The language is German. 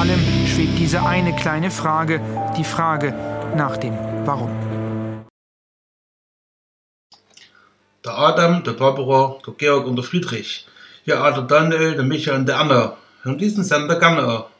allem schwebt diese eine kleine Frage, die Frage nach dem Warum. Der Adam, der Barbara, der Georg und der Friedrich. Ja, der Daniel, der Michael und der Anna. Hören diesen Sender gerne.